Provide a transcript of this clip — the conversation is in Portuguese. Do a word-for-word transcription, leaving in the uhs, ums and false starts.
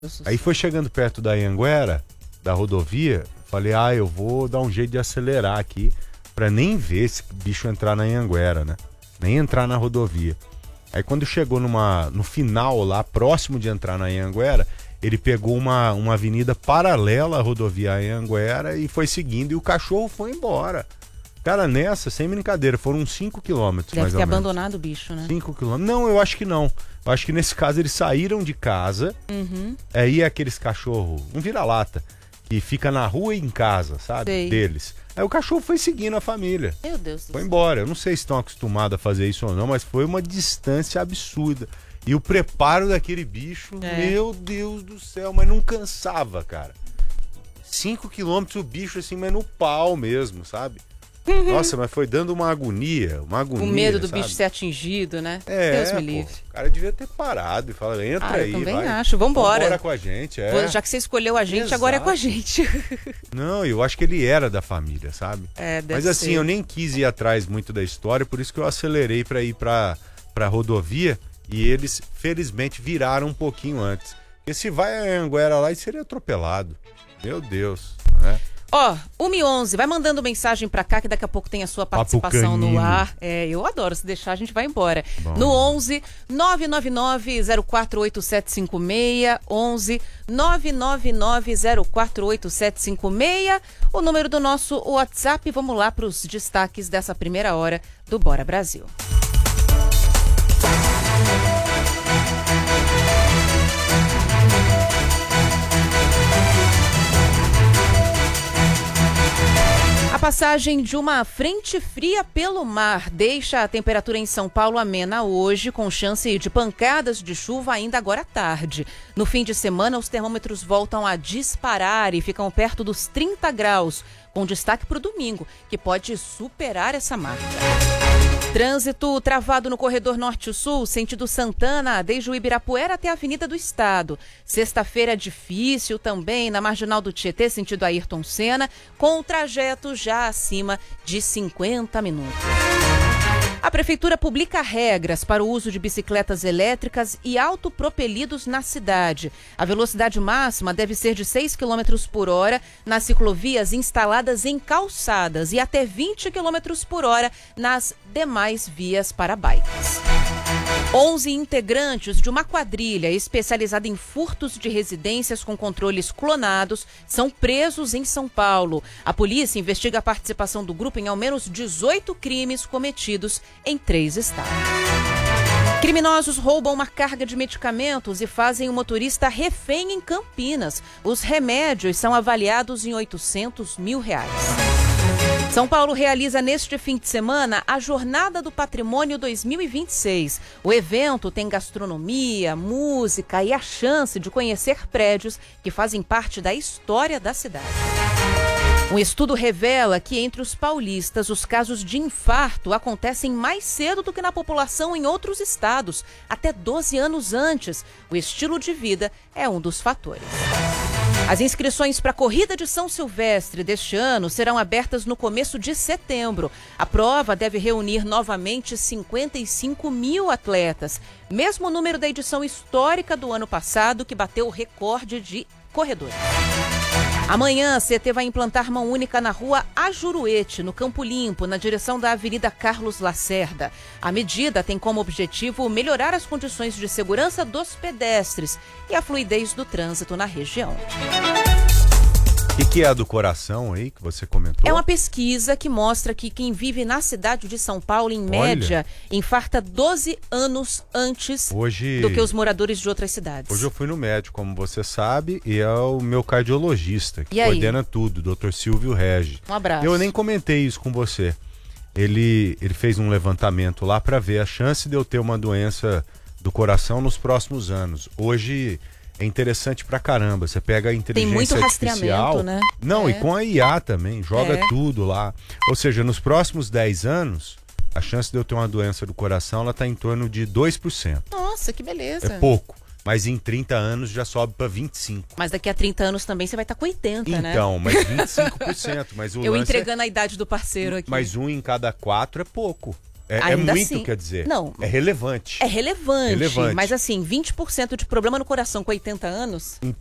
Aí foi chegando perto da Anhanguera, da rodovia, falei, ah, eu vou dar um jeito de acelerar aqui pra nem ver esse bicho entrar na Anhanguera, né? Nem entrar na rodovia. Aí quando chegou numa, no final lá, próximo de entrar na Anhanguera, ele pegou uma, uma avenida paralela à rodovia Anhanguera e foi seguindo e o cachorro foi embora. Cara, nessa, sem brincadeira, foram cinco quilômetros mais ou menos. Deve ter abandonado o bicho, né? cinco quilômetros. Não, eu acho que não. Eu acho que nesse caso eles saíram de casa. Uhum. Aí é aqueles cachorros, um vira-lata, que fica na rua e em casa, sabe? Sei. Deles. Aí o cachorro foi seguindo a família. Meu Deus do Foi céu. embora. Eu não sei se estão acostumados a fazer isso ou não, mas foi uma distância absurda. E o preparo daquele bicho, É. meu Deus do céu, mas não cansava, cara. Cinco quilômetros o bicho assim, mas no pau mesmo, sabe? Uhum. Nossa, mas foi dando uma agonia, uma agonia, O medo do sabe? bicho ser atingido, né? É, Deus me pô, livre. o cara devia ter parado e falar, entra Ah, eu aí, também vai. acho. Vambora. Vambora com a gente, é. Pô, já que você escolheu a gente, agora é com a Exato. gente. Não, eu acho que ele era da família, sabe? É, deve Mas assim, ser. eu nem quis ir atrás muito da história, por isso que eu acelerei pra ir pra, pra rodovia e eles, felizmente, viraram um pouquinho antes. Porque se vai a Anhanguera lá, ele seria atropelado. Meu Deus, né? Ó, uma e onze, vai mandando mensagem pra cá que daqui a pouco tem a sua participação no canino. ar. É, eu adoro, se deixar a gente vai embora. Bom. No onze, nove nove nove, zero quatro oito sete cinco seis, onze, nove nove nove, zero quatro oito sete cinco seis, o número do nosso WhatsApp. Vamos lá pros destaques dessa primeira hora do Bora Brasil. A passagem de uma frente fria pelo mar deixa a temperatura em São Paulo amena hoje, com chance de pancadas de chuva ainda agora à tarde. No fim de semana, os termômetros voltam a disparar e ficam perto dos trinta graus, com destaque para o domingo, que pode superar essa marca. Trânsito travado no corredor norte-sul, sentido Santana, desde o Ibirapuera até a Avenida do Estado. Sexta-feira difícil também na Marginal do Tietê, sentido Ayrton Senna, com o trajeto já acima de cinquenta minutos. A Prefeitura publica regras para o uso de bicicletas elétricas e autopropelidos na cidade. A velocidade máxima deve ser de seis quilômetros por hora nas ciclovias instaladas em calçadas e até vinte quilômetros por hora nas demais vias para bikes. onze integrantes de uma quadrilha especializada em furtos de residências com controles clonados são presos em São Paulo. A polícia investiga a participação do grupo em ao menos dezoito crimes cometidos em três estados. Criminosos roubam uma carga de medicamentos e fazem o motorista refém em Campinas. Os remédios são avaliados em oitocentos mil reais. São Paulo realiza neste fim de semana a Jornada do Patrimônio dois mil e vinte e seis. O evento tem gastronomia, música e a chance de conhecer prédios que fazem parte da história da cidade. Um estudo revela que entre os paulistas os casos de infarto acontecem mais cedo do que na população em outros estados, até doze anos antes. O estilo de vida é um dos fatores. As inscrições para a Corrida de São Silvestre deste ano serão abertas no começo de setembro. A prova deve reunir novamente cinquenta e cinco mil atletas, mesmo número da edição histórica do ano passado, que bateu o recorde de corredores. Amanhã, a C T vai implantar mão única na rua Ajuruete, no Campo Limpo, na direção da Avenida Carlos Lacerda. A medida tem como objetivo melhorar as condições de segurança dos pedestres e a fluidez do trânsito na região. O que, que é a do coração aí que você comentou? É uma pesquisa que mostra que quem vive na cidade de São Paulo, em Olha. média, infarta doze anos antes Hoje... do que os moradores de outras cidades. Hoje eu fui no médico, como você sabe, e é o meu cardiologista que E aí? coordena tudo, doutor Silvio Regi. Um abraço. Eu nem comentei isso com você. Ele, ele fez um levantamento lá para ver a chance de eu ter uma doença do coração nos próximos anos. Hoje é interessante pra caramba. Você pega a inteligência Tem muito artificial, rastreamento, né? Não, É. e com a I A também, joga É. tudo lá. Ou seja, nos próximos dez anos, a chance de eu ter uma doença do coração, ela tá em torno de dois por cento. Nossa, que beleza. É pouco. Mas em trinta anos já sobe para vinte e cinco por cento. Mas daqui a trinta anos também você vai estar com oitenta, né? Então, mas vinte e cinco por cento. Mas o Eu lance entregando a idade do parceiro é... aqui. Mas um em cada quatro é pouco. É, é Ainda muito, assim, quer dizer. não, É relevante. É relevante, relevante. mas assim, vinte por cento de problema no coração com oitenta anos...